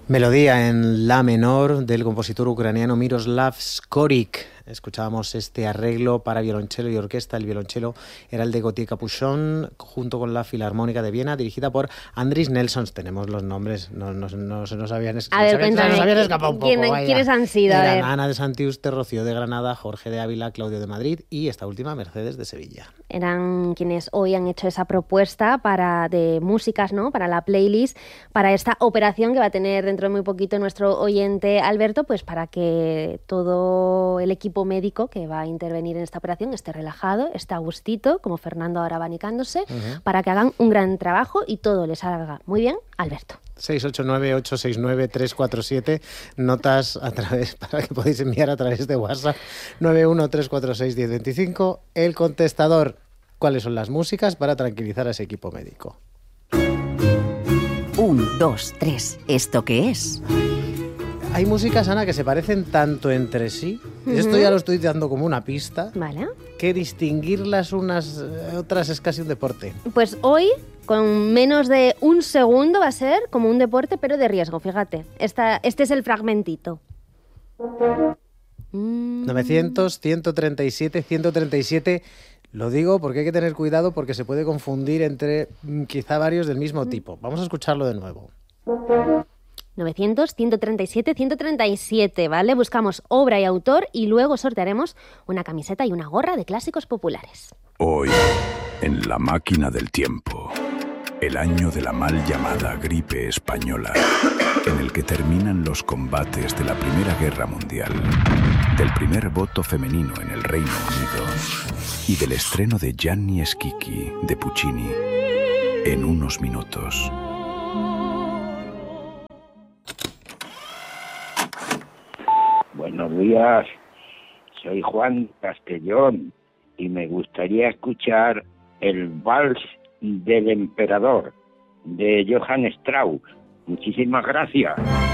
Melodía en la menor del compositor ucraniano Miroslav Skorik. Escuchábamos este arreglo para violonchelo y orquesta. El violonchelo era el de Gautier Capuchon, junto con la Filarmónica de Viena, dirigida por Andris Nelsons. Tenemos los nombres, no se nos habían escapado un poco. ¿Quiénes han sido? Eran Ana de Santiuste, Rocío de Granada, Jorge de Ávila, Claudio de Madrid y esta última, Mercedes de Sevilla. Eran quienes hoy han hecho esa propuesta de músicas, ¿no? Para la playlist, para esta operación que va a tener dentro de muy poquito nuestro oyente Alberto, pues para que todo el equipo médico que va a intervenir en esta operación esté relajado, esté a gustito, como Fernando ahora abanicándose, para que hagan un gran trabajo y todo les salga muy bien, Alberto. 689-869-347, notas a través, para que podáis enviar a través de WhatsApp, 913461025, el contestador, cuáles son las músicas para tranquilizar a ese equipo médico. 1, 2, 3, ¿esto qué es? Hay músicas, Ana, que se parecen tanto entre sí, esto ya lo estoy dando como una pista, vale, que distinguirlas unas otras es casi un deporte. Pues hoy, con menos de un segundo, va a ser como un deporte, pero de riesgo, fíjate. Este es el fragmentito. 900, 137, 137... Lo digo porque hay que tener cuidado porque se puede confundir entre quizá varios del mismo tipo. Vamos a escucharlo de nuevo. 900, 137, 137, ¿vale? Buscamos obra y autor y luego sortearemos una camiseta y una gorra de clásicos populares. Hoy, en la máquina del tiempo, el año de la mal llamada gripe española, en el que terminan los combates de la Primera Guerra Mundial, del primer voto femenino en el Reino Unido y del estreno de Gianni Schicchi de Puccini en unos minutos. Buenos días, soy Juan Castellón y me gustaría escuchar el Vals del Emperador de Johann Strauss. Muchísimas gracias.